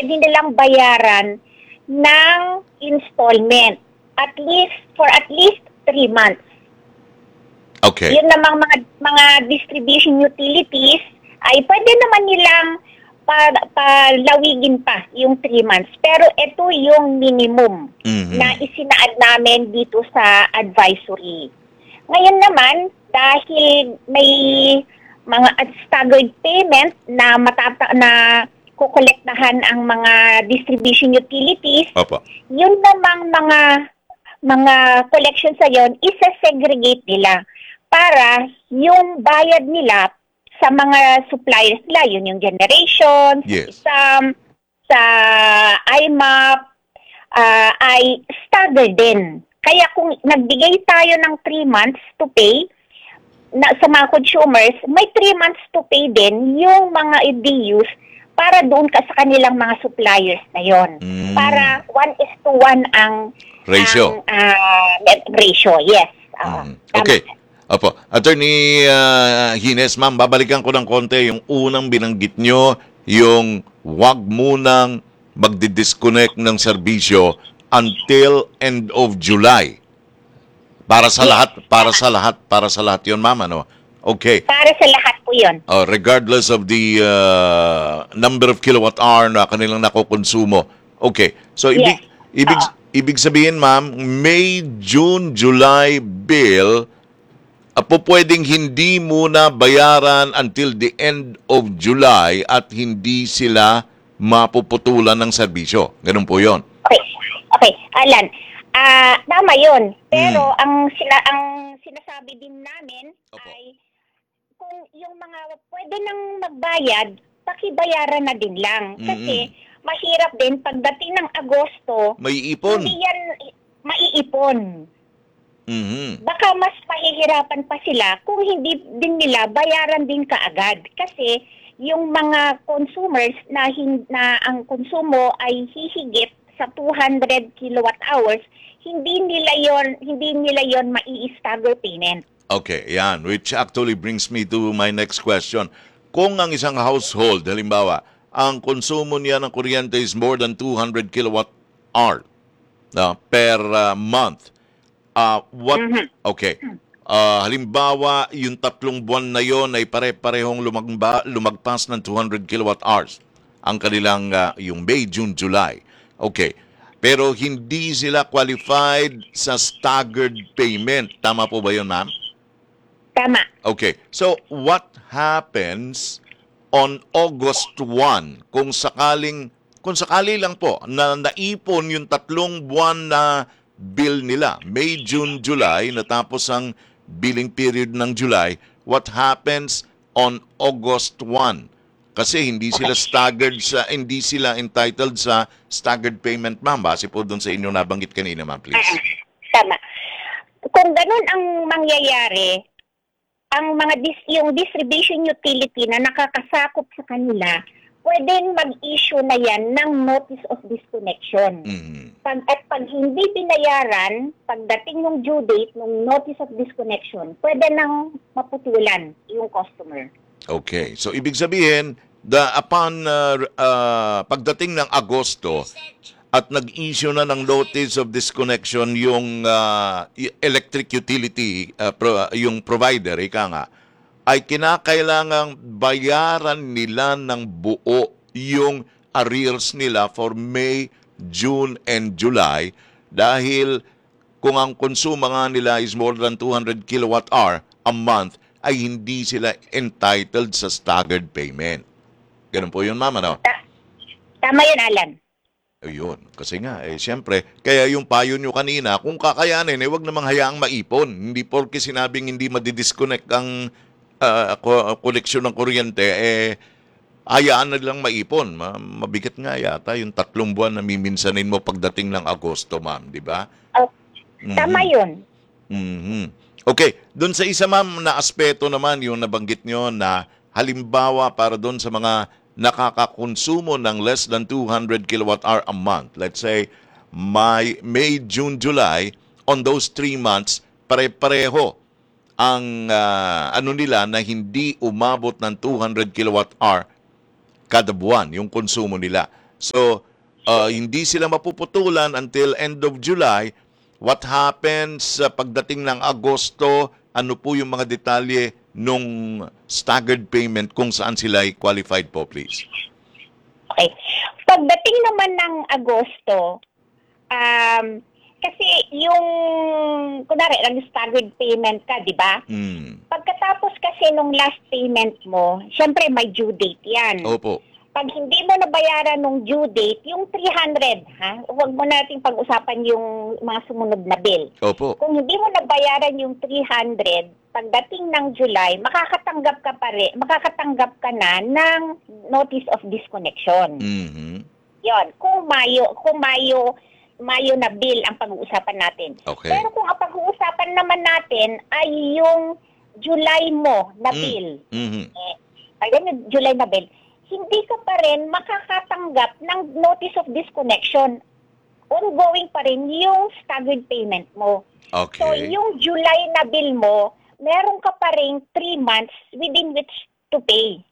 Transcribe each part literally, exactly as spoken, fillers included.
pwede nilang bayaran ng installment at least for at least three months. Okay. Yun namang mga mga distribution utilities ay pwede naman nilang pa, palawigin pa yung three months. Pero ito yung minimum Mhm. na isinaad namin dito sa advisory. Ngayon naman, dahil may mga staggered payment na matata na kukolektahan ang mga distribution utilities, Opo. yun namang mga mga collections sa yon isa-segregate nila para yung bayad nila sa mga suppliers nila, yun yung generation, Yes. sa sa I M A P, ah, ay staggered din. Kaya kung nagbigay tayo ng three months to pay na, sa mga consumers, may three months to pay din yung mga D Us para doon ka sa kanilang mga suppliers na yon. Mm. Para one is to one ang Ratio. ang ah, net ratio. Yes. Oo, Mhm. tama. Okay. Opo. Attorney uh, Hines, ma'am, babalikan ko ng konti yung unang binanggit nyo, yung wag munang magdi-disconnect ng serbisyo until end of July. Para sa Yes. lahat, para sa lahat, para sa lahat yun, ma'am, ano? Okay. Para sa lahat po yun. Uh, regardless of the uh, number of kilowatt hour na kanilang nakokonsumo. Okay. So, ibig, Yes. ibig, Oo. ibig sabihin, ma'am, May, June, July bill, uh, po pwedeng hindi muna bayaran until the end of July at hindi sila mapuputulan ng serbisyo. Ganun po yon. Okay. Okay, Alan. Ah, tama 'yon. Pero Mm. ang sila ang sinasabi din namin Opo. ay kung yung mga pwede nang magbayad, pakibayaran na din lang kasi mahirap din pagdating ng Agosto, May ipon. hindi yan i- maiipon. Mhm. Baka mas mahihirapan pa sila kung hindi din nila bayaran din kaagad kasi yung mga consumers na hin- na ang konsumo ay hihigit sa two hundred kilowatt hours, hindi nila yon hindi nila yon mai-stagger payment. Okay, yan. Which actually brings me to my next question. Kung ang isang household, halimbawa, ang konsumo niya ng kuryente is more than two hundred kilowatt hour na per uh, month, uh, what, okay, uh, halimbawa, yung tatlong buwan na yon ay pare-parehong lumagba, lumagpas ng two hundred kilowatt hours ang kanilang, uh, yung May, June, July. Okay. Pero hindi sila qualified sa staggered payment. Tama po ba yun, ma'am? Tama. Okay. So, what happens on August first kung sakaling, kung sakali lang po na naipon yung tatlong buwan na bill nila, May, June, July, natapos ang billing period ng July, what happens on August first? Kasi hindi sila staggered sa, hindi sila entitled sa staggered payment, ma'am. Base po doon sa inyo nabanggit kanina, ma'am, please. Ah, tama. Kung ganun ang mangyayari, ang mga dis- yung distribution utility na nakakasakop sa kanila, pwedeng mag-issue na yan ng notice of disconnection. Mhm. Pag, at pag hindi binayaran, pagdating ng due date ng notice of disconnection, pwede nang maputulan yung customer. Okay. So, ibig sabihin, the, upon uh, uh, pagdating ng Agosto at nag-issue na ng notice of disconnection yung uh, electric utility, uh, pro, yung provider, ika nga, ay kinakailangang bayaran nila ng buo yung arrears nila for May, June, and July dahil kung ang konsumo nga nila is more than two hundred kilowatt hour a month, ay hindi sila entitled sa staggered payment. Ganun po yun, ma'am, ano? Ta- tama yun, Alan. Ayun. Kasi nga, eh, siyempre, kaya yung payo nyo kanina, kung kakayanin, eh, wag namang hayaang maipon. Hindi porke sinabing hindi madidisconnect ang uh, koleksyon ng kuryente, eh, hayaan na lang maipon. Ma- mabigat nga yata yung tatlong buwan na miminsanin mo pagdating ng Agosto, ma'am, di ba? Oh, tama yun. Mhm. Okay, doon sa isa, ma'am, na aspeto naman yung nabanggit nyo na halimbawa para doon sa mga nakakakonsumo ng less than two hundred kilowatt hour a month. Let's say, May, May, June, July, on those three months, pare-pareho ang ah, ano nila na hindi umabot ng two hundred kilowatt hour kada buwan yung konsumo nila. So, uh, hindi sila mapuputulan until end of July. What happens sa pagdating ng Agosto? Ano po yung mga detalye nung staggered payment kung saan sila ay qualified po, please? Okay. Pagdating naman ng Agosto, um, kasi yung, kunwari, nag-staggered payment ka, di ba? Mm. Pagkatapos kasi nung last payment mo, syempre may due date yan. Opo. Pag hindi mo nabayaran nung due date, yung three hundred, ha? Huwag mo nating pag-usapan yung mga sumunod na bill. Opo. Kung hindi mo nabayaran yung three hundred, pagdating ng July, makakatanggap ka pa rin, makakatanggap ka na ng notice of disconnection. Mhm. Yon, kung Mayo, kung Mayo, Mayo na bill ang pag-uusapan natin. Okay. Pero kung ang pag-uusapan naman natin ay yung July mo na Mm. bill, Mhm. eh, ayun yung July na bill, hindi ka pa rin makakatanggap ng notice of disconnection. Ongoing pa rin yung staggered payment mo. So, Okay. yung July na bill mo, meron ka pa rin three months within which to pay.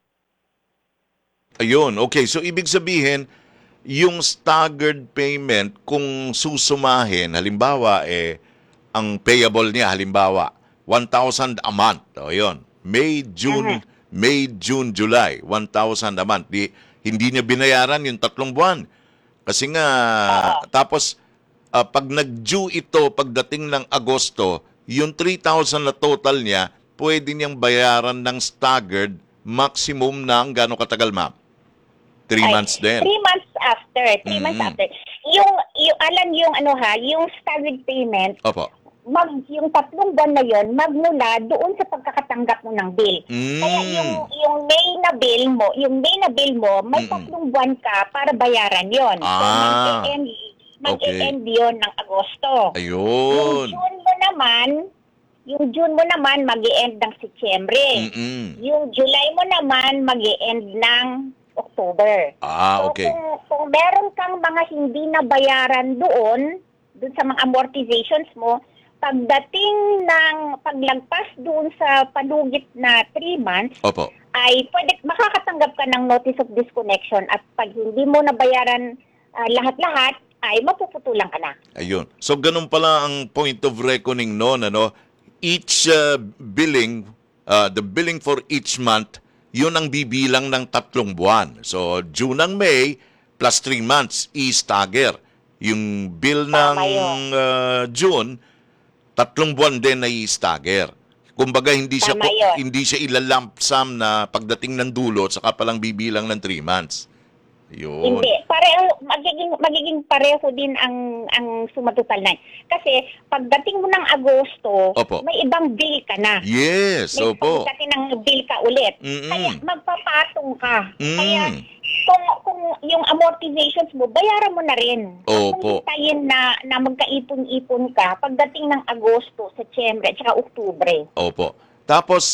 Ayun. Okay. So, ibig sabihin, yung staggered payment, kung susumahin, halimbawa, eh, ang payable niya, halimbawa, one thousand a month. O, yun. May, June, May, June, July, one thousand a month. Di, hindi niya binayaran yung tatlong buwan. Kasi nga, tapos, ah, pag nag-due ito, pagdating ng Agosto, yung three thousand na total niya, pwede niyang bayaran ng staggered maximum ng gano'ng katagal, ma'am? Three Ay, months din. Three months after. Three months Mhm. after. Yung, yung, alam yung ano ha, yung staggered payment, Opo. mag, yung tatlong buwan na yon magmula doon sa pagkakatanggap mo ng bill. Mm. Kaya yung, yung May na bill mo, yung May na bill mo, may Mm-mm. tatlong buwan ka para bayaran yon. So, Ah. mag-e-end, Okay. mag-e-end yun ng Agosto. Yung Ayun. June mo naman, yung June mo naman, mag-e-end ng Setyembre. Mm-mm. Yung July mo naman, mag-e-end ng October. Ah, So, okay. kung, kung meron kang mga hindi nabayaran doon, doon sa mga amortizations mo, pagdating ng paglagpas doon sa palugit na three months, Opo. ay pwede, makakatanggap ka ng notice of disconnection at pag hindi mo nabayaran ah, lahat-lahat, ay mapuputulan ka na. Ayun. So, ganun pala ang point of reckoning noon, ano? Each uh, billing, uh, the billing for each month, yun ang bibilang ng tatlong buwan. So, June ang May, plus three months, i-stagger. Yung bill ng Tama yun. uh, June, tatlong buwan din na i-stagger. Kumbaga, hindi siya, Tama ko- yun. hindi siya ilalump sum na pagdating ng dulo, saka palang bibilang ng three months. Yun. Hindi, pareho magiging magiging pareho din ang ang sumatotal na. Kasi pagdating mo ng Agosto, Opo. may ibang bill ka na. Yes, May opo. pagdating ng bill ka ulit. Mm-mm. Kaya magpapatong ka. Mm. Kaya kung kung yung amortizations mo, bayaran mo na rin. Huwag mong Opo. hintayin na na magkaipon-ipon ka pagdating ng Agosto, Setyembre, at saka Oktubre. Opo. Tapos,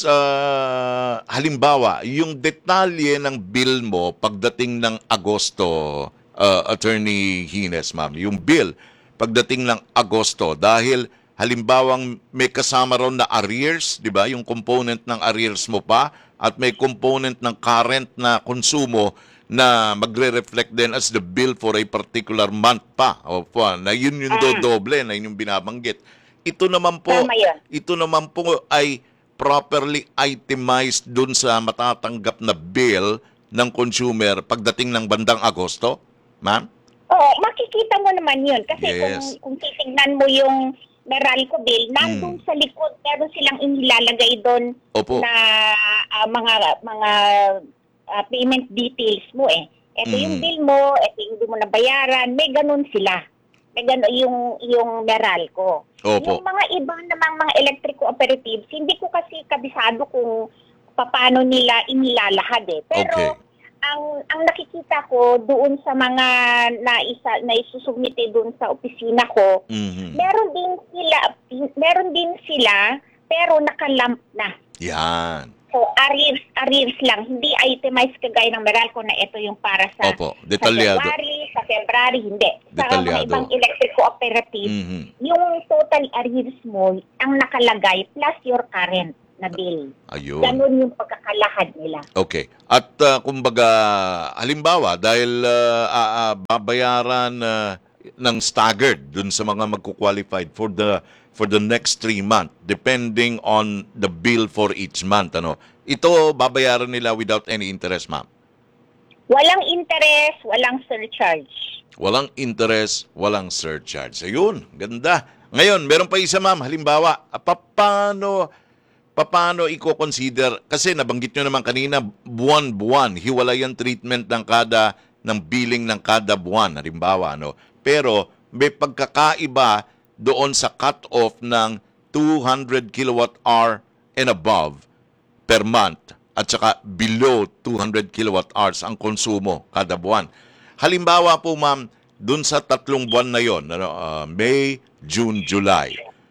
ah, halimbawa, yung detalye ng bill mo pagdating ng Agosto, ah, Attorney Hines, ma'am, yung bill pagdating ng Agosto, dahil halimbawang may kasama ron na arrears, di ba? Yung component ng arrears mo pa, at may component ng current na konsumo na magre-reflect din as the bill for a particular month pa. Opo, na yun yung Ah. doble, na yun yung binabanggit. Ito naman po, Tama yun. ito naman po ay properly itemized dun sa matatanggap na bill ng consumer pagdating ng bandang Agosto, ma'am? Oo, makikita mo naman yun. Kasi Yes. kung, kung titignan mo yung Meralco bill, nandun sa likod, meron silang inilalagay doon Opo. na ah, mga mga ah, payment details mo eh. Ito yung Mm. bill mo, ito yung hindi mo nabayaran, may ganun sila. May ganun yung, yung Meralco. Opo. Yung mga ibang namang mga electric cooperatives, hindi ko kasi kabisado kung paano nila inilalahad eh. Pero Okay. ang ang nakikita ko doon sa mga naisa naisusubmite doon sa opisina ko, Mhm. meron din sila meron din sila pero nakalump na. Yan. So arrears arrears lang, hindi itemized kagaya ng Meralco na ito yung para sa Opo, detalyado. sa January, sa February, hindi. Sa mga Detalyado. ibang electric cooperative, Mhm. yung total arrears mo ang nakalagay plus your current. na bill. Ayun. Ganun yung pagkakalahad nila. Okay. At uh, kumbaga, halimbawa, dahil uh, ah, ah, babayaran uh, ng staggered dun sa mga magko-qualified for the for the next three months, depending on the bill for each month. Ano? Ito, babayaran nila without any interest, ma'am. Walang interest, walang surcharge. Walang interest, walang surcharge. Ayun, ganda. Ngayon, meron pa isa, ma'am. Halimbawa, ah, paano, paano i-consider? Kasi nabanggit nyo naman kanina, buwan-buwan, hiwalay ang treatment ng kada, ng billing ng kada buwan. Halimbawa, ano? Pero, may pagkakaiba doon sa cut-off ng two hundred kilowatt hour and above per month at saka below two hundred kilowatt hours ang konsumo kada buwan. Halimbawa po, ma'am, dun sa tatlong buwan na yon, ano, uh, May, June, July.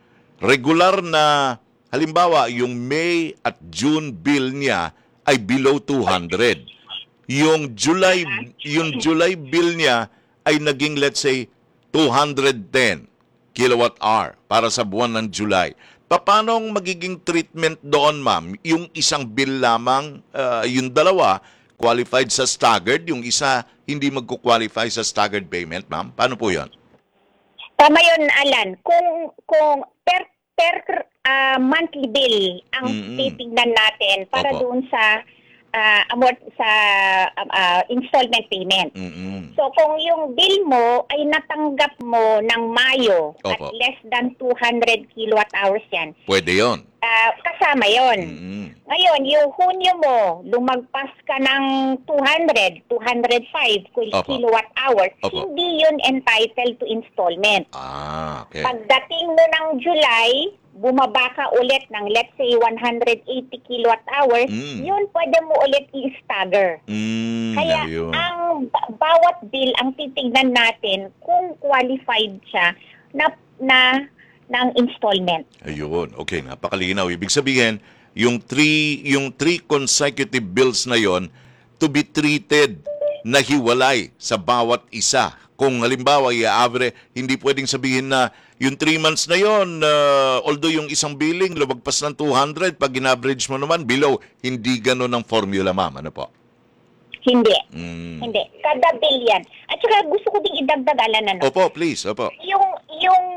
Regular na, halimbawa, yung May at June bill niya ay below two hundred. Yung July, yung July bill niya ay naging, let's say, two hundred ten kilowatt hour para sa buwan ng July. Paano magiging treatment doon, ma'am? Yung isang bill lamang, uh, yung dalawa, qualified sa staggered, yung isa hindi magko-qualify sa staggered payment, ma'am? Paano po yun? Tama yun, Alan. Kung, kung per, per ah, monthly bill ang Mm-mm. titignan natin para Opo. doon sa ah, amort sa ah, ah, installment payment. Mm-mm. So kung yung bill mo ay natanggap mo ng Mayo at Opo. less than two hundred kilowatt hours yan, Pwede yun. ah, kasama yon. Mm-mm. Ngayon, yung Hunyo mo, lumagpas ka ng two hundred, two hundred five kil- Opo. kilowatt hours, Opo. hindi yun entitled to installment. Ah, okay. Pagdating mo ng July, bumaba ka ulit ng let's say one hundred eighty kilowatt hours, Mm. yun pwede mo ulit i-stagger. Mm, Kaya ayun. ang ba- bawat bill ang titignan natin kung qualified siya na na ng installment. Ayun. Okay, napakalinaw. Ibig sabihin, yung three, yung three consecutive bills na yon to be treated na hiwalay sa bawat isa. Kung halimbawa, i-average, hindi pwedeng sabihin na yung three months na yon, uh, although yung isang billing lumagpas ng two hundred, pag in-average mo naman below, hindi ganun ang formula, ma'am. Ano po? Hindi. Mm. Hindi. Kada bill yan. At saka gusto ko ding idagdag, Alan, ano? Opo, please. Opo. Yung yung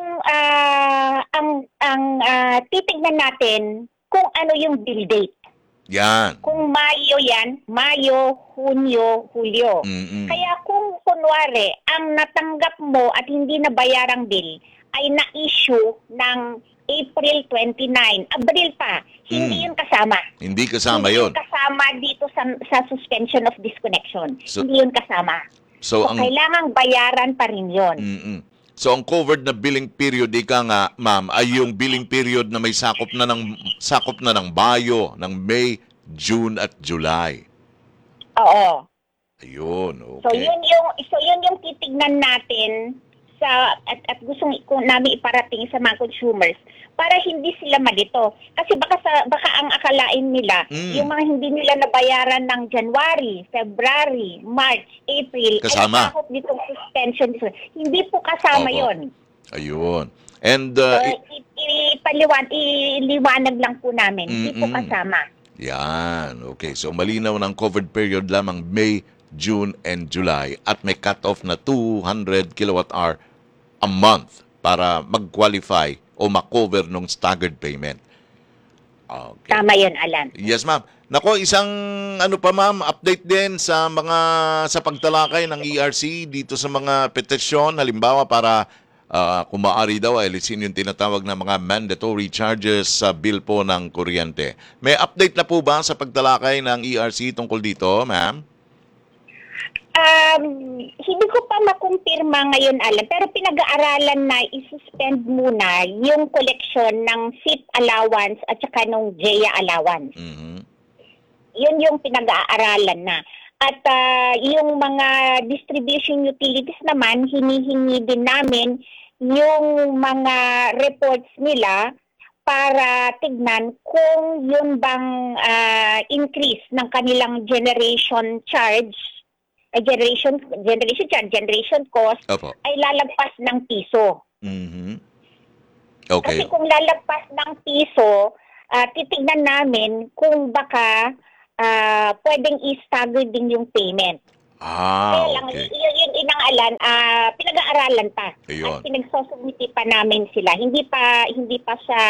ah, ang ang ah, titignan natin kung ano yung bill date. Yan. Kung Mayo yan, Mayo, Hunyo, Hulyo. Mm-mm. Kaya kung kunwari, ang natanggap mo at hindi nabayarang bill ay na-issue ng April twenty-nine, Abril pa, hindi Mm. yun kasama. Hindi kasama Hindi yon. yun kasama dito sa, sa suspension of disconnection. So- hindi yun kasama. So, So, ang... kailangang bayaran pa rin yun. Mm-mm. So ang covered na billing period ika nga, ma'am, ay yung billing period na may sakop na ng sakop na ng Mayo, ng May, June at July. Oo. Ayun, So okay. yun yung so yun yung titignan natin sa at, at gustong ko namin iparating sa mga consumers para hindi sila malito. Kasi baka sa baka ang akalain nila Mm. yung mga hindi nila nabayaran ng January, February, March, April Kasama. ay sakop nitong suspension. Hindi po kasama Opo. yon. Ayun. And So, uh, i- i- ipaliwan, iliwanag lang po namin. Hindi po Mm-mm. kasama. yan, okay. So malinaw ng covered period lamang May, June and July at may cut-off na two hundred kilowatt hour a month para mag-qualify o makover ng staggered payment. Okay. Tama yun, Alan. Yes, ma'am. Nako, isang ano pa, ma'am, update din sa mga sa pagtalakay ng E R C dito sa mga petisyon, halimbawa para uh, kung maaari daw ay alisin yung tinatawag na mga mandatory charges sa bill po ng kuryente. May update na po ba sa pagtalakay ng E R C tungkol dito, ma'am? Um, hindi ko pa makumpirma ngayon, Alan, pero pinag-aaralan na i-suspend muna yung collection ng S I P allowance at saka ng J E A allowance. Mhm. Yun yung pinag-aaralan na. At ah, yung mga distribution utilities naman, hinihingi din namin yung mga reports nila para tignan kung yun bang ah, increase ng kanilang generation charge, eh, generation generation charge, generation cost Opo. ay lalagpas ng piso. Mhm. Kasi Okay. kung lalagpas ng piso, ah, titignan namin kung baka ah, pwedeng i-stagger din yung payment. Ah, Kaya lang, okay. y- yun inangalan, ah, pinag-aaralan pa. Ayun. At pinagsosubmiti pa namin sila. Hindi pa hindi pa siya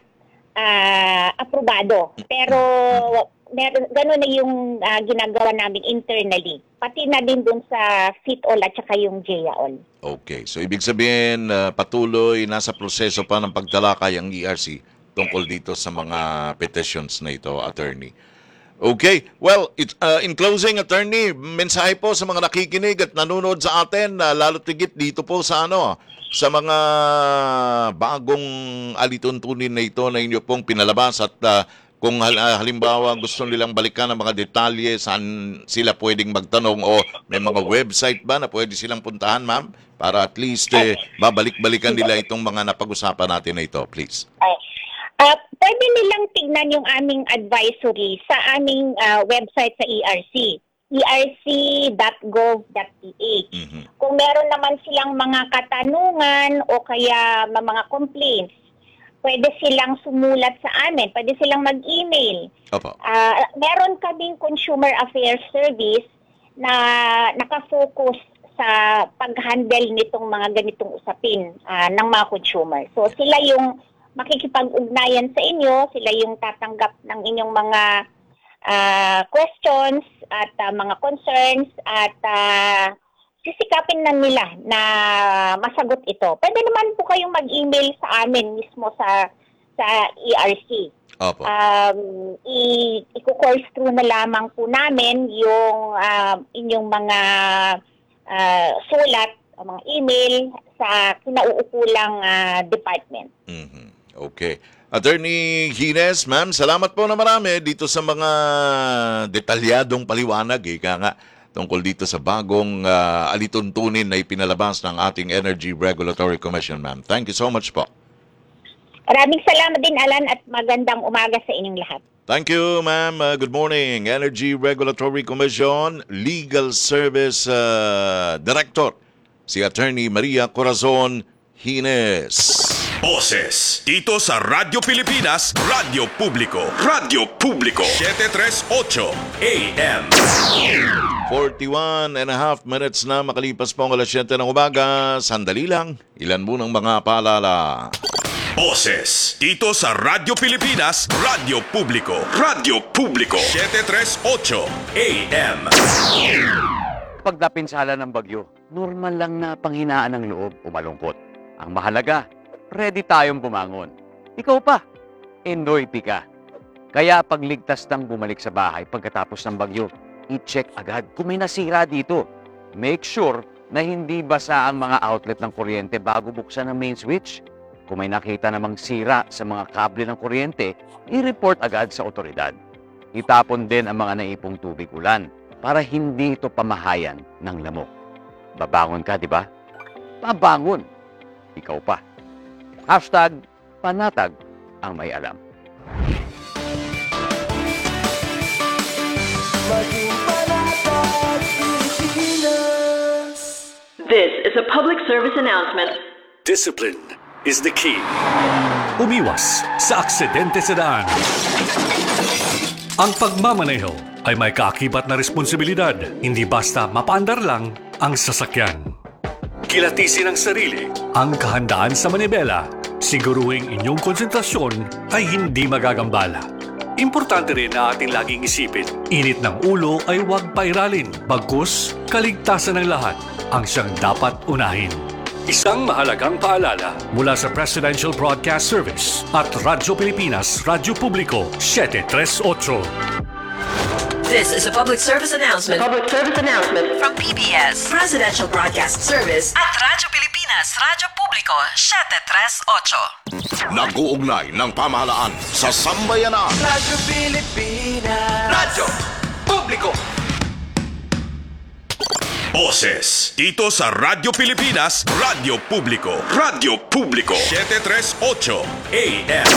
ah, aprobado. Pero meron ganun na yung ah, ginagawa namin internally. Pati na din dun sa FITOL at saka yung JAOL. Okay. So, ibig sabihin, uh, patuloy, nasa proseso pa ng pagtalakay ang E R C tungkol dito sa mga petitions na ito, attorney. Okay. Well, it, uh, in closing, attorney, mensahe po sa mga nakikinig at nanonood sa atin, uh, lalo tigit dito po sa ano, sa mga bagong alituntunin na ito na inyo pong pinalabas at uh, kung hal- uh, halimbawa gusto nilang balikan ang mga detalye, saan sila pwedeng magtanong o may mga website ba na pwede silang puntahan, ma'am? Para at least eh, babalik-balikan nila itong mga napag-usapan natin na ito, please. Ay, ah, pwede nilang tignan yung aming advisory sa aming ah, website sa E R C, e r c dot gov dot p h. Mhm. Kung meron naman silang mga katanungan o kaya ma- mga complaints, pwede silang sumulat sa amin, pwede silang mag-email. Opo. Ah, meron kaming Consumer Affairs Service na nakafocus sa pag-handle nitong mga ganitong usapin ah, ng mga consumer. So sila yung makikipag-ugnayan sa inyo, sila yung tatanggap ng inyong mga ah, questions at ah, mga concerns at ah, sisikapin na nila na masagot ito. Pwede naman po kayong mag-email sa amin mismo sa sa E R C. Opo. Um, i- i-course through na lamang po namin yung ah, inyong mga ah, sulat o mga email sa kinauukulang ah, department. Mhm. Okay. Attorney Gines, ma'am, salamat po na marami dito sa mga detalyadong paliwanag, ika nga, tungkol dito sa bagong ah, alituntunin na ipinalabas ng ating Energy Regulatory Commission, ma'am. Thank you so much po. Maraming salamat din, Alan, at magandang umaga sa inyong lahat. Thank you, ma'am. Uh, good morning. Energy Regulatory Commission Legal Service uh, Director, si Attorney Maria Corazon Gines. Boses dito sa Radyo Pilipinas, Radyo Publiko, Radyo Publiko, seven thirty-eight A M. forty-one and a half minutes na makalipas po ang alas siyete ng umaga. Sandali lang, ilan munang mga paalala. Boses dito sa Radyo Pilipinas, Radyo Publiko, Radyo Publiko, seven thirty-eight A M. Pag napinsala ng bagyo, normal lang na panghinaan ng loob o malungkot. Ang mahalaga, ready tayong bumangon. Ikaw pa, endoy ka. Kaya pagligtas ng bumalik sa bahay pagkatapos ng bagyo, i-check agad kung may nasira dito. Make sure na hindi basa ang mga outlet ng kuryente bago buksan ang main switch. Kung may nakita namang sira sa mga kable ng kuryente, i-report agad sa otoridad. Itapon din ang mga naipong tubig ulan para hindi ito pamahayan ng lamok. Babangon ka, di ba? Babangon. Ikaw pa. Hashtag panatag ang may alam. This is a public service announcement. Discipline is the key. Umiwas sa aksidente sa daan. Ang pagmamaneho ay may kaakibat na responsibilidad, hindi basta mapaandar lang ang sasakyan. Kilatisin ang sarili, ang kahandaan sa manibela, siguruhing inyong konsentrasyon ay hindi magagambala. Importante rin na ating laging isipin, init ng ulo ay huwag pairalin, bagkus kaligtasan ng lahat ang siyang dapat unahin. Isang mahalagang paalala mula sa Presidential Broadcast Service at Radyo Pilipinas, Radyo Publiko, seven thirty-eight. This is a public service announcement. Public service announcement. From P B S, Presidential Broadcast Service at Radyo Pilipinas, Radyo Publiko, seven thirty-eight. Nag-uugnay ng pamahalaan sa sambayanan. Radyo Pilipinas. Radyo Publiko. Boses dito sa Radyo Pilipinas, Radyo Publiko, Radyo Publiko, seven thirty-eight A M.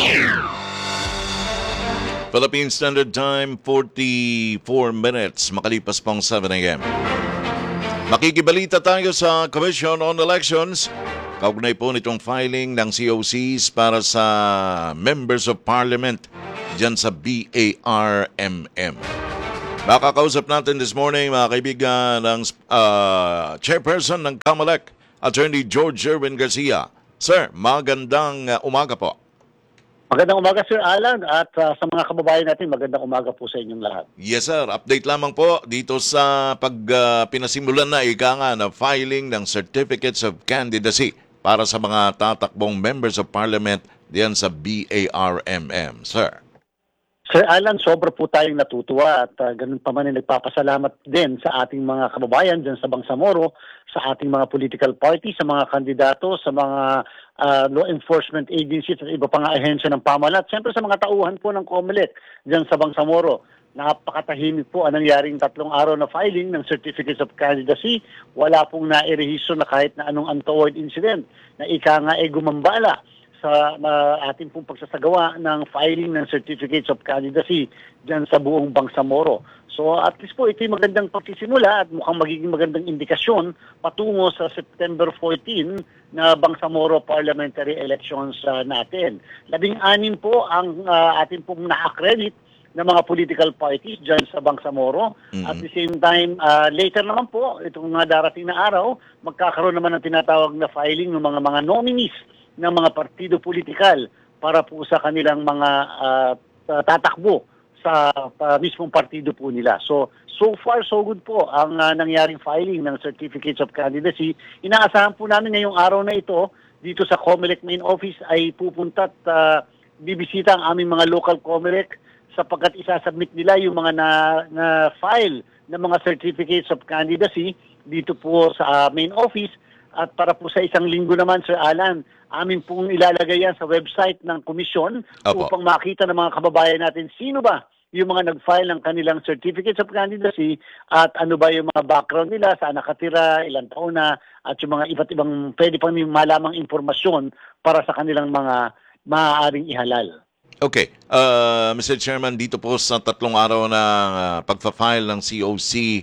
Philippine Standard Time, forty-four minutes, makalipas pang seven A M. Makikibalita tayo sa Commission on Elections. kaugnay po nitong filing ng C O Cs para sa Members of Parliament dyan sa B A R M M. Makakausap natin this morning mga kaibigan ng uh, Chairperson ng COMELEC, Attorney George Sherwin Garcia. Sir, magandang uh, umaga po. Magandang umaga, Sir Alan, at uh, sa mga kababayan natin, magandang umaga po sa inyong lahat. Yes sir, update lamang po dito sa pag uh, pinasimulan na ika nga na filing ng Certificates of Candidacy para sa mga tatakbong Members of Parliament diyan sa B A R M M. Sir. Sir Alan, sobra po tayong natutuwa at uh, ganun pa man ay nagpapasalamat din sa ating mga kababayan dyan sa Bangsamoro, sa ating mga political party, sa mga kandidato, sa mga uh, law enforcement agencies at iba pang ahensya ng pamahalaan. At siyempre sa mga tauhan po ng COMELEC dyan sa Bangsamoro. Napakatahimik po ang nangyaring tatlong araw na filing ng Certificates of Candidacy. Wala pong nairehistro na kahit na anong untoward incident na ika nga ay gumambala sa uh, ating pong pagsasagawa ng filing ng Certificates of Candidacy dyan sa buong Bangsamoro. So at least po ito'y magandang pagsisimula at mukhang magiging magandang indikasyon patungo sa September fourteenth na Bangsamoro parliamentary elections uh, natin. Labing-anim po ang uh, ating pong na-accredit ng mga political parties dyan sa Bangsamoro. Mm-hmm. At the same time, uh, later naman po, itong mga darating na araw, magkakaroon naman ng tinatawag na filing ng mga mga nominees ng mga partido politikal para po sa kanilang mga uh, tatakbo sa uh, mismong partido po nila. So, so far so good po ang uh, nangyaring filing ng Certificates of Candidacy. Inaasahan po namin ngayong araw na ito dito sa COMELEC main office ay pupunta at uh, bibisita ang aming mga local COMELEC sapagkat isasubmit nila yung mga na, na file ng mga Certificates of Candidacy dito po sa uh, main office. At para po sa isang linggo naman, Sir Alan, amin pong ilalagay yan sa website ng komisyon upang makita ng mga kababayan natin sino ba yung mga nag-file ng kanilang Certificates of Candidacy at ano ba yung mga background nila, saan nakatira, ilang taon na, at yung mga iba't ibang pwede pang malamang impormasyon para sa kanilang mga maaaring ihalal. Okay. Uh, Mister Chairman, dito po sa tatlong araw na uh, pagpa-file ng C O C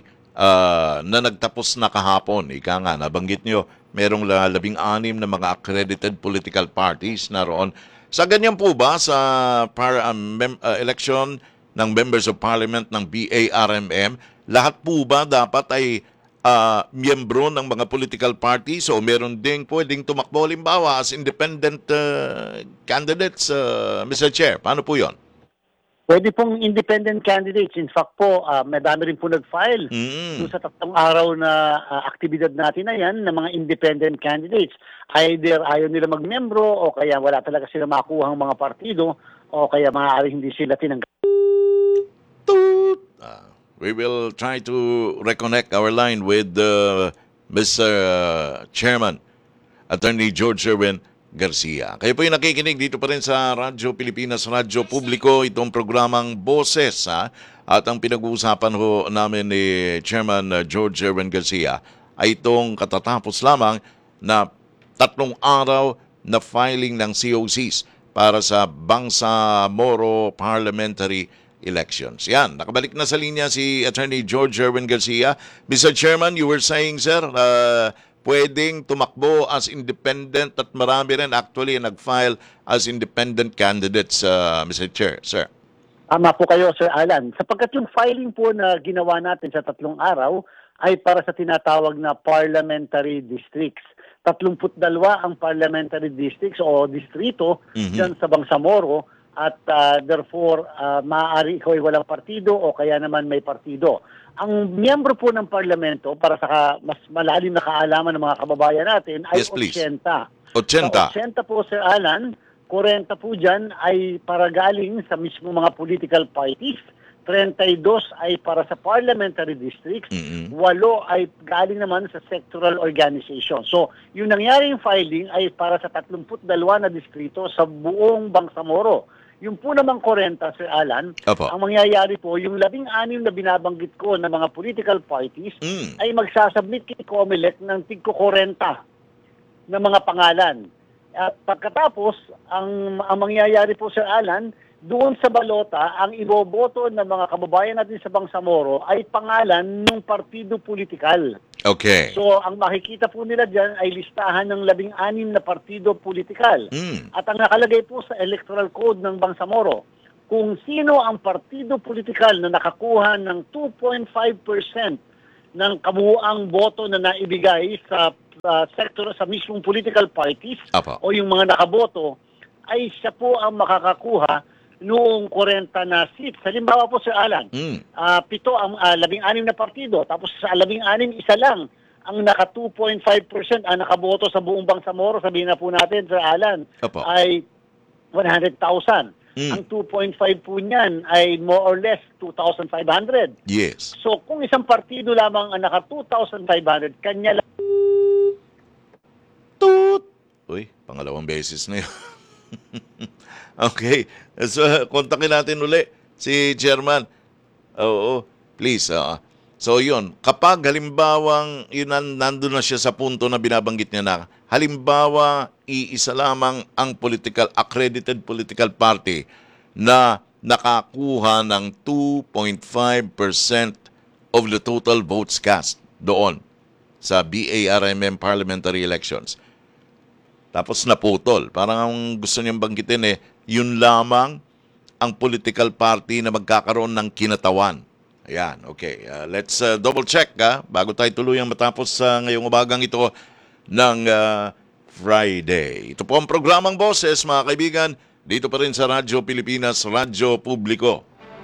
uh, na nagtapos na kahapon, ika nga, nabanggit nyo, merong labing-anim na mga accredited political parties naroon. Sa ganyan po ba sa par, um, mem, uh, election ng Members of Parliament ng B A R M M, lahat po ba dapat ay uh, miyembro ng mga political parties o meron ding pwedeng tumakbo limbawa as independent uh, candidates, uh, Mister Chair? Paano po yon? Pwede pong independent candidates. In fact po, uh, madami rin po nag-file Mm. doon sa tatlong araw na uh, aktibidad natin na yan ng mga independent candidates. Either ayaw nila magmembro o kaya wala talaga sila makuha ang mga partido o kaya maaaring hindi sila tinanggap. Uh, we will try to reconnect our line with uh, Mister Uh, Chairman, Attorney George Sherwin Garcia. Kayo po yung nakikinig dito pa rin sa Radyo Pilipinas, Radyo Publiko, itong programang Boses, ha? At ang pinag-uusapan ho namin ni Chairman uh, George Sherwin Garcia ay itong katatapos lamang na tatlong araw na filing ng C O Cs para sa Bangsamoro Parliamentary Elections. Yan, nakabalik na sa linya si Attorney George Sherwin Garcia. Mister Chairman, you were saying, sir, uh, pwedeng tumakbo as independent at marami rin actually nag-file as independent candidates, uh, Mister Chair, sir. Tama po kayo, Sir Alan. Sapagkat yung filing po na ginawa natin sa tatlong araw ay para sa tinatawag na parliamentary districts. Tatlumput dalawa ang parliamentary districts o distrito mm-hmm. dyan sa Bangsamoro at uh, therefore uh, maaari ikaw ay walang partido o kaya naman may partido. Ang miyembro po ng parlamento para sa mas malalim na kaalaman ng mga kababayan natin ay yes, please. eighty. eighty. So, eighty po, Sir Alan, forty po dyan ay para galing sa mismo mga political parties, thirty-two ay para sa parliamentary districts, mm-hmm. walo ay galing naman sa sectoral organization. So, yung nangyaring filing ay para sa thirty-two na distrito sa buong Bangsamoro. Yung po namang forty, Sir Alan, Opo. ang mangyayari po, yung labing-anim na binabanggit ko ng mga political parties Mm. ay magsasubmit kay COMELEC ng tigko forty na mga pangalan. At pagkatapos, ang, ang mangyayari po, Sir Alan, doon sa balota, ang iboboto ng mga kababayan natin sa Bangsamoro ay pangalan ng partido politikal. Okay. So, ang makikita po nila dyan ay listahan ng labing-anim na partido politikal. Mm. At ang nakalagay po sa Electoral Code ng Bangsamoro, kung sino ang partido politikal na nakakuha ng two point five percent ng kabuuang boto na naibigay sa uh, sektor, sa mismong political parties Apo. o yung mga nakaboto, ay siya po ang makakakuha noong forty na seats. Halimbawa po, Sir Alan, Mm. ah, pito ang ah, labing-anim na partido, tapos sa labing-anim, isa lang ang naka two point five percent ang nakaboto sa buong Bangsamoro, sabihin na po natin, Sir Alan, Apo. ay one hundred thousand. Mm. Ang two point five po niyan ay more or less two thousand five hundred. Yes. So kung isang partido lamang ang naka two thousand five hundred, kanya lang. Toot! Uy, pangalawang beses na yun. Okay. So, kontakin natin uli si Chairman. Oo, please. ah. So, yun. Kapag halimbawang yun, nan- nandun na siya sa punto na binabanggit niya na, halimbawa, iisa lamang ang political, accredited political party na nakakuha ng two point five percent of the total votes cast doon sa B A R M M parliamentary elections. Tapos naputol. Parang ang gusto niyang banggitin eh, yun lamang ang political party na magkakaroon ng kinatawan. Ayan, okay. Uh, let's uh, double check ha, bago tayo tuluyang matapos uh, ngayong umagang ito ng uh, Friday. Ito po ang programang Boses, mga kaibigan, dito pa rin sa Radyo Pilipinas, Radyo Publiko.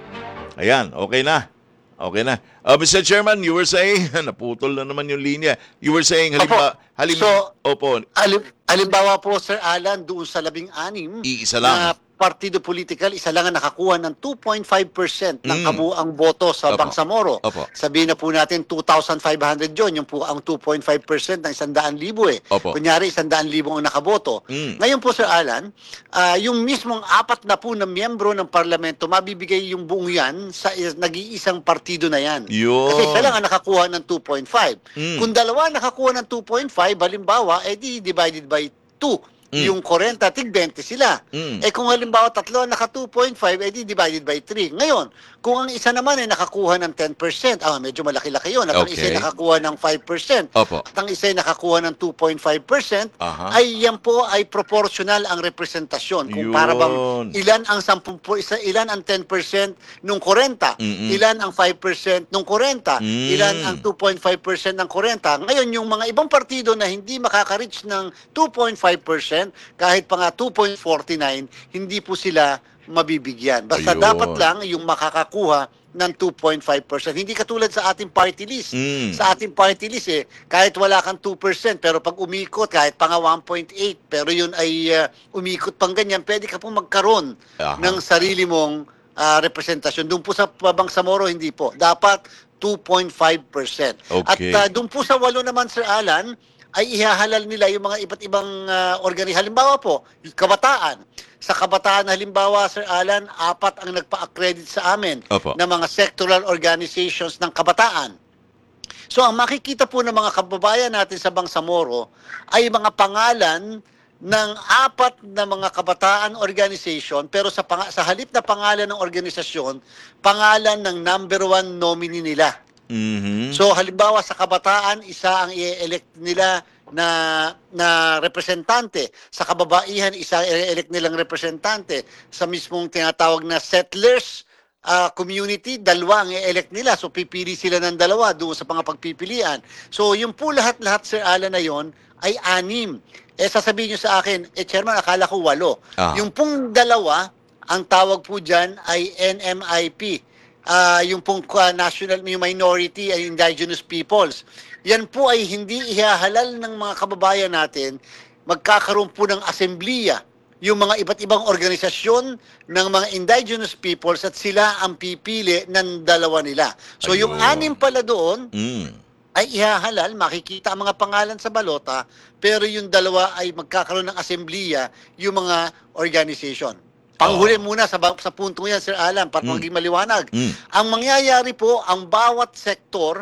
Ayan, okay na. Okay na. Uh, Mister Chairman, you were saying, naputol na naman yung linya. You were saying, halimbawa, halim, So, opo, Alim, alimbawa po, Sir Alan, doon sa labing-anim iisa lang. na partido political, isa lang ang nakakuha ng two point five percent ng Mm. kabuuang boto sa Opo. Bangsamoro. Opo. Sabihin na po natin two thousand five hundred yun, yung po ang two point five percent ng isandaan libo eh. Opo. Kunyari, isandaan libo ang nakaboto. Mm. Ngayon po, Sir Alan, ah, yung mismong apat na po na miyembro ng parlamento, mabibigay yung buong yan sa is- nag-iisang partido na yan. Yun. Kasi isa lang ang nakakuha ng two point five. Mm. Kung dalawa nakakuha ng two point five, halimbawa, edi divided by two. Mm. Yung forty, tig twenty sila. Mm. Eh kung halimbawa tatlo naka two point five, edi divided by three. Ngayon, kung ang isa naman ay nakakuha ng ten percent, ah, medyo malaki-laki yun. At ang isa ay Okay. nakakuha ng five percent. Opo. At ang isa ay nakakuha ng two point five percent, Aha. ay yan po ay proportional ang representasyon. Kung Yun. para bang ilan ang ten po, isa, ilan ang ten percent nung forty, Mm-mm. ilan ang five percent nung forty, Mm. ilan ang two point five percent ng forty. Ngayon, yung mga ibang partido na hindi makaka-reach ng two point five percent, kahit pa nga two point four nine, hindi po sila mabibigyan. Basta Ayun. dapat lang yung makakakuha ng two point five percent. Hindi katulad sa ating party list. Mm. Sa ating party list eh, kahit wala kang two percent, pero pag umikot, kahit pa nga one point eight, pero yun ay uh, umikot pang ganyan, pwede ka pong magkaroon Aha. ng sarili mong uh, representasyon. Doon po sa Bangsamoro, hindi po. Dapat two point five percent. At Okay. uh, doon po sa walo naman, Sir Alan, ay ihahalal nila yung mga iba't ibang uh, organi. Halimbawa po, yung kabataan. Sa kabataan, halimbawa, Sir Alan, apat ang nagpa-accredit sa amin Opo. na mga sectoral organizations ng kabataan. So, ang makikita po ng mga kababayan natin sa Bangsamoro ay mga pangalan ng apat na mga kabataan organization, pero sa, pang- sa halip na pangalan ng organisasyon, pangalan ng number one nominee nila. Mhm. So halimbawa sa kabataan, isa ang i-elect nila na na representante. Sa kababaihan, isa i-elect nilang representante. Sa mismong tinatawag na settlers ah, community, dalawa ang i-elect nila. So pipili sila ng dalawa doon sa mga pagpipilian. So yung po lahat-lahat, Sir Alan, na yon ay anim. Eh sasabihin nyo sa akin, eh Chairman, akala ko walo. Ah. Yung pong dalawa, ang tawag po dyan ay N M I P. Ah, yung pong uh, national, yung minority and indigenous peoples. Yan po ay hindi ihahalal ng mga kababayan natin. Magkakaroon po ng asembleya yung mga iba't ibang organisasyon ng mga indigenous peoples at sila ang pipili ng dalawa nila. So yung Ayun. anim pala doon Mm. ay ihahalal, makikita ang mga pangalan sa balota, pero yung dalawa ay magkakaroon ng asembleya yung mga organization. Panghuli muna sa, ba- sa punto yan, Sir Alan, para Mm. maging maliwanag. Mm. Ang mangyayari po, ang bawat sektor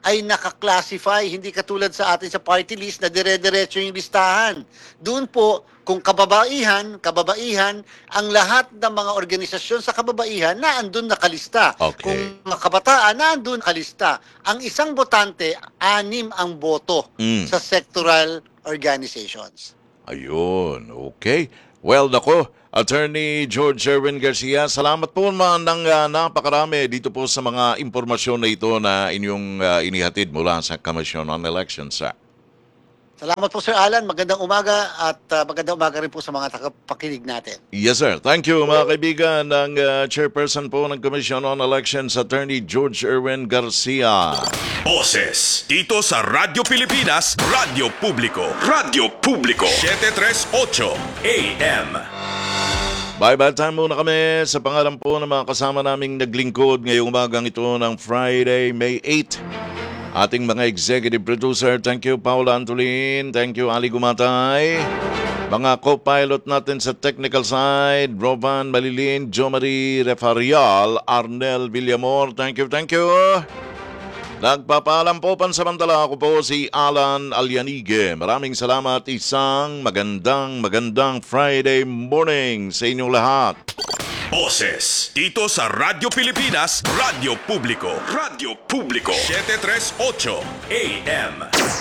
ay naka-classify, hindi katulad sa atin sa party list na dire-diretso yung listahan. Doon po, kung kababaihan, kababaihan, ang lahat ng mga organisasyon sa kababaihan na andun nakalista. Okay. Kung mga kabataan, na andun nakalista. Ang isang botante, anim ang boto Mm. sa sectoral organizations. Ayun, okay. Well, nako, Attorney George Erwin Garcia, salamat po man ng uh, napakarami dito po sa mga impormasyon na ito na inyong uh, inihatid mula sa Commission on Elections, sir. Salamat po, Sir Alan. Magandang umaga at uh, magandang umaga rin po sa mga tagapakinig natin. Yes, sir. Thank you, mga kaibigan ng uh, chairperson po ng Commission on Elections, Attorney George Erwin Garcia. Boses dito sa Radyo Pilipinas, Radyo Publiko, Radyo Publiko, seven thirty-eight A M. Bye-bye time muna kami sa pangalan po ng mga kasama naming naglingkod ngayong umagang ito ng Friday, May eighth. Ating mga executive producer, thank you Paula Antolin, thank you Ali Gumatay. Mga co-pilot natin sa technical side, Rovan Malilin, Jo Marie Refarial, Arnel Villamor, thank you, thank you. Nagpapaalam po pansamantala, ako po si Alan Alianige. Maraming salamat, isang magandang magandang Friday morning sa inyong lahat. Boses dito sa Radyo Pilipinas, Radyo Publiko, Radyo Publiko, seven thirty-eight A M.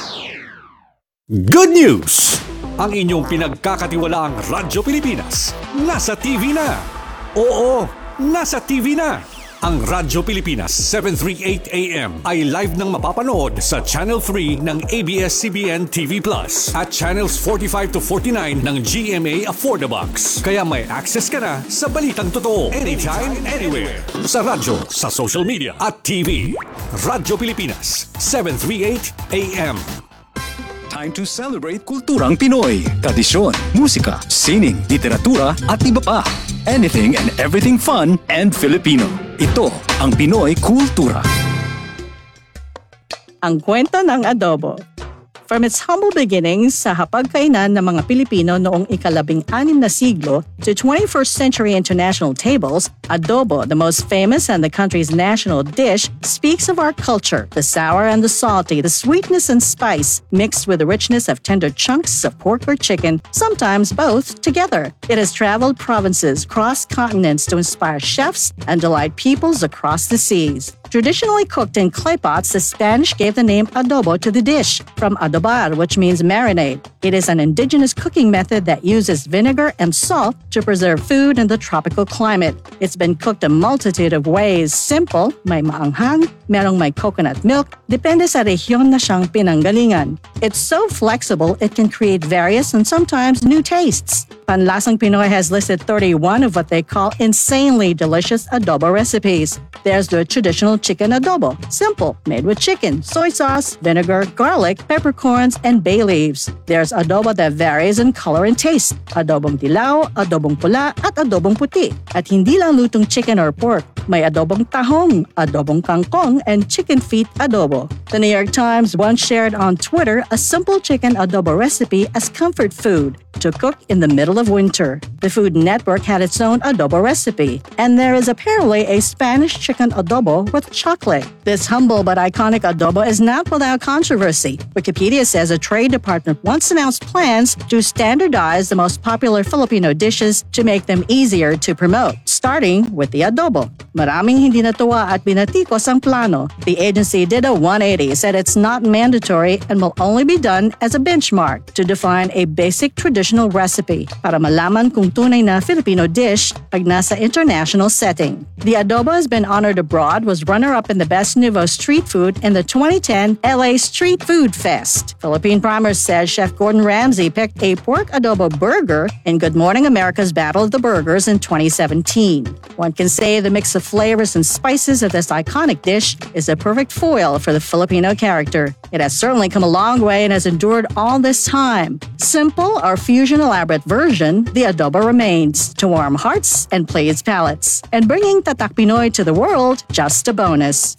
Good news! Ang inyong pinagkakatiwalaang Radyo Pilipinas nasa T V na. Oo, nasa T V na. Ang Radyo Pilipinas seven thirty-eight A M ay live nang mapapanood sa Channel three ng A B S C B N T V Plus at Channels forty-five to forty-nine ng G M A Affordabox. Kaya may access ka na sa balitang totoo anytime, anywhere. Sa radyo, sa social media at T V. Radyo Pilipinas seven thirty-eight A M. Time to celebrate kulturang Pinoy, tradisyon, musika, sining, literatura at iba pa. Anything and everything fun and Filipino. Ito ang Pinoy Kultura. Ang kwento ng adobo. From its humble beginnings sa hapagkainan ng mga Pilipino noong ikalabing anim na siglo to twenty-first century international tables, adobo, the most famous and the country's national dish, speaks of our culture, the sour and the salty, the sweetness and spice, mixed with the richness of tender chunks of pork or chicken, sometimes both together. It has traveled provinces, crossed continents to inspire chefs and delight peoples across the seas. Traditionally cooked in clay pots, the Spanish gave the name adobo to the dish, from adobar, which means marinade. It is an indigenous cooking method that uses vinegar and salt to preserve food in the tropical climate. It's been cooked a multitude of ways. Simple, may maanghang, merong may coconut milk, depende sa rehiyon na siyang pinanggalingan. It's so flexible, it can create various and sometimes new tastes. Panlasang Pinoy has listed thirty-one of what they call insanely delicious adobo recipes. There's the traditional chicken adobo, simple, made with chicken, soy sauce, vinegar, garlic, peppercorns, and bay leaves. There's adobo that varies in color and taste, adobong dilaw, adobong pula, at adobong puti. At hindi lang lutong chicken or pork, may adobong tahong, adobong kangkong, and chicken feet adobo. The New York Times once shared on Twitter a simple chicken adobo recipe as comfort food to cook in the middle of winter. The Food Network had its own adobo recipe, and there is apparently a Spanish chicken adobo with chocolate. This humble but iconic adobo is not without controversy. Wikipedia says a trade department once announced plans to standardize the most popular Filipino dishes to make them easier to promote, starting with the adobo. Maraming hindi natuwa at binatikos ang plano. The agency did a one eighty, said it's not mandatory and will only be done as a benchmark to define a basic traditional recipe para malaman kung tunay na Filipino dish pag nasa international setting. The adobo has been honored abroad, was runner-up in the Best Nouveau Street Food in the twenty ten L A Street Food Fest. Philippine Primer says Chef Gordon Ramsay picked a pork adobo burger in Good Morning America's Battle of the Burgers in twenty seventeen. One can say the mix of flavors and spices of this iconic dish is a perfect foil for the Filipino character. It has certainly come a long way and has endured all this time. Simple or fusion elaborate version, the adobo remains to warm hearts and please palates. And bringing Tatak Pinoy to the world, just a bonus.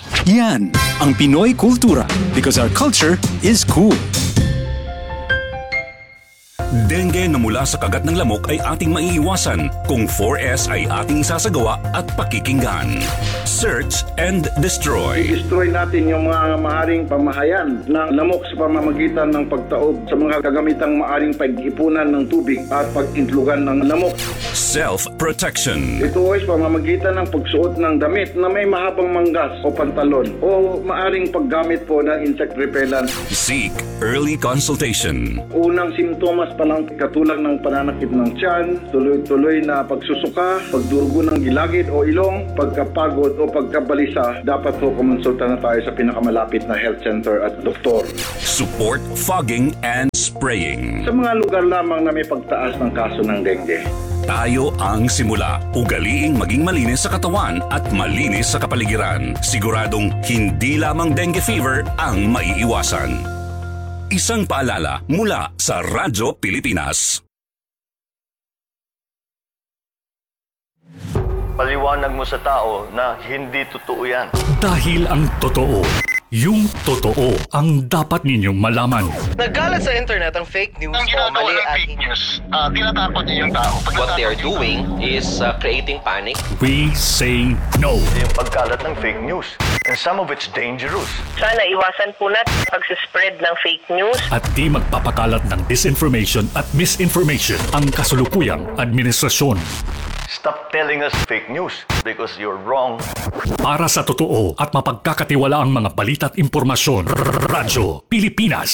Yan ang Pinoy Kultura, because our culture is cool. Dengue na mula sa kagat ng lamok ay ating maiiwasan kung four S ay ating sasagawa at pakikinggan. Search and destroy. I-destroy natin yung mga maaring pamahayan ng lamok sa pamamagitan ng pagtaob sa mga kagamitang maaring pag-ipunan ng tubig at pag-intlugan ng lamok. Self-protection. Ito ay sa pamamagitan ng pagsuot ng damit na may mahabang manggas o pantalon o maaring paggamit po ng insect repellent. Seek early consultation. Unang simptomas pa lang katulad ng pananakit ng tiyan, tuloy-tuloy na pagsusuka, pagdurugo ng gilagid o ilong, pagkapagod o pagkabalisa, dapat po kumonsulta na tayo sa pinakamalapit na health center at doktor. Support fogging and spraying. Sa mga lugar lamang na may pagtaas ng kaso ng dengue. Tayo ang simula. Ugaliing maging malinis sa katawan at malinis sa kapaligiran. Siguradong hindi lamang dengue fever ang maiiwasan. Isang paalala mula sa Radyo Pilipinas. Paliwanag mo sa tao na hindi totoo yan. Dahil ang totoo, yung totoo ang dapat ninyong malaman. Nagkalat sa internet ang fake news o mali at fake news. Uh, tinatakot niyo yung tao. What they are doing is uh, creating panic. We say no. Yung pagkalat ng fake news. And some of it's dangerous. Sana iwasan po natin pag-spread ng fake news. At di magpapakalat ng disinformation at misinformation ang kasulukuyang administrasyon. Stop telling us fake news because you're wrong. Para sa totoo at mapagkakatiwalaang mga balita at impormasyon, Radyo Pilipinas.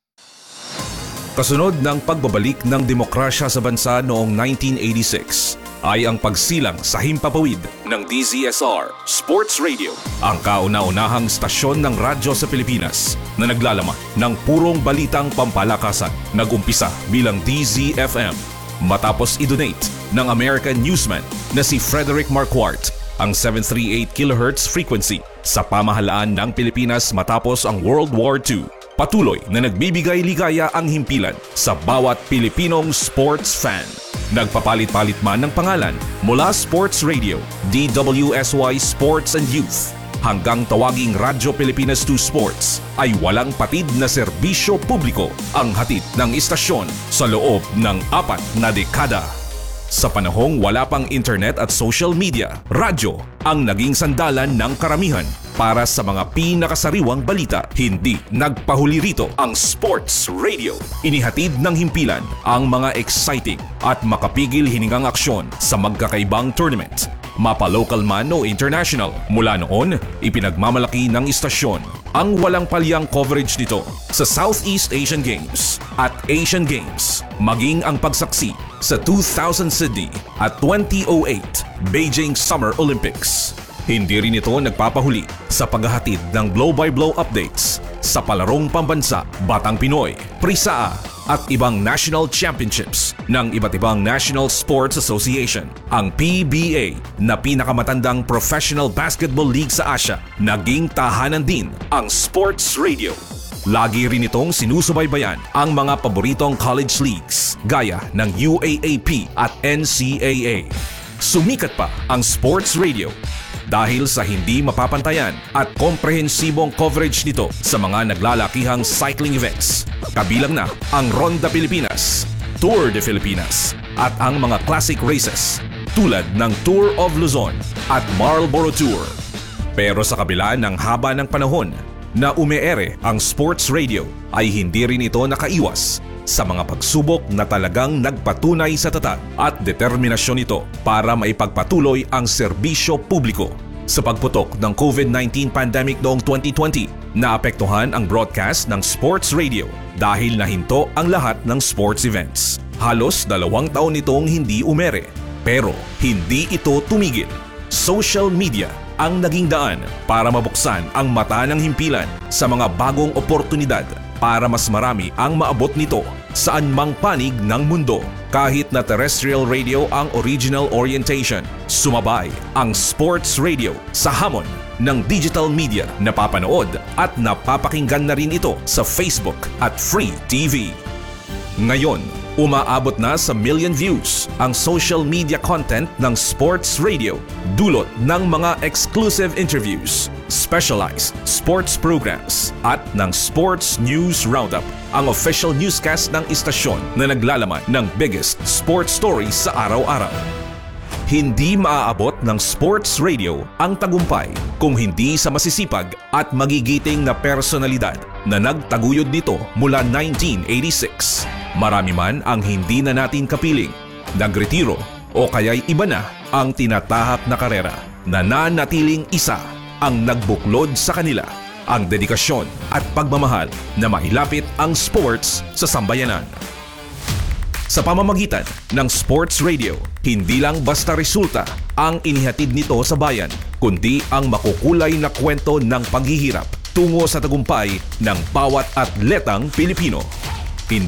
Kasunod ng pagbabalik ng demokrasya sa bansa noong nineteen eighty-six ay ang pagsilang sa himpapawid ng D Z S R Sports Radio, ang kauna-unahang stasyon ng radyo sa Pilipinas na naglalaman ng purong balitang pampalakasan. Nag-umpisa bilang D Z F M matapos i-donate ng American newsman na si Frederick Marquardt ang seven thirty-eight kilohertz frequency sa pamahalaan ng Pilipinas matapos ang World War Two. Patuloy na nagbibigay ligaya ang himpilan sa bawat Pilipinong sports fan. Nagpapalit-palit man ng pangalan mula Sports Radio, D W S Y Sports and Youth, hanggang tawaging Radyo Pilipinas two Sports, ay walang patid na serbisyo publiko ang hatid ng istasyon sa loob ng apat na dekada. Sa panahong wala pang internet at social media, radyo ang naging sandalan ng karamihan para sa mga pinakasariwang balita. Hindi nagpahuli rito ang Sports Radio. Inihatid ng himpilan ang mga exciting at makapigil hiningang aksyon sa magkakaibang tournament, mapa-local man o international. Mula noon, ipinagmamalaki ng istasyon ang walang palyang coverage nito sa Southeast Asian Games at Asian Games, maging ang pagsaksi sa two thousand Sydney at twenty oh eight Beijing Summer Olympics. Hindi rin ito nagpapahuli sa paghahatid ng blow-by-blow updates sa palarong pambansa, Batang Pinoy, Prisaa at ibang national championships ng iba't ibang National Sports Association. Ang P B A na pinakamatandang professional basketball league sa Asia, naging tahanan din ang Sports Radio. Lagi rin itong sinusubaybayan ang mga paboritong college leagues gaya ng U A A P at N C A A. Sumikat pa ang Sports Radio dahil sa hindi mapapantayan at komprehensibong coverage nito sa mga naglalakihang cycling events. Kabilang na ang Ronda Pilipinas, Tour de Filipinas at ang mga classic races tulad ng Tour of Luzon at Marlboro Tour. Pero sa kabila ng haba ng panahon na umeere ang Sports Radio, ay hindi rin ito nakaiwas sa mga pagsubok na talagang nagpatunay sa tatag at determinasyon nito para maipagpatuloy ang serbisyo publiko. Sa pagputok ng COVID nineteen pandemic noong twenty twenty, naapektuhan ang broadcast ng Sports Radio dahil nahinto ang lahat ng sports events. Halos dalawang taon itong hindi umere, pero hindi ito tumigil. Social media ang naging daan para mabuksan ang mata ng himpilan sa mga bagong oportunidad para mas marami ang maabot nito saan mang panig ng mundo. Kahit na terrestrial radio ang original orientation, sumabay ang Sports Radio sa hamon ng digital media. Napapanood at napapakinggan na rin ito sa Facebook at Free T V. Ngayon, umaabot na sa million views ang social media content ng Sports Radio, dulot ng mga exclusive interviews, specialized sports programs, at ng Sports News Roundup, ang official newscast ng istasyon na naglalaman ng biggest sports stories sa araw-araw. Hindi maaabot ng Sports Radio ang tagumpay kung hindi sa masisipag at magigiting na personalidad na nagtaguyod nito mula nineteen eighty-six. Marami man ang hindi na natin kapiling, nagretiro o kaya'y iba na ang tinatahak na karera, nananatiling isa ang nagbuklod sa kanila, ang dedikasyon at pagmamahal na mailapit ang sports sa sambayanan. Sa pamamagitan ng Sports Radio, hindi lang basta resulta ang inihatid nito sa bayan, kundi ang makukulay na kwento ng paghihirap tungo sa tagumpay ng bawat atletang Pilipino.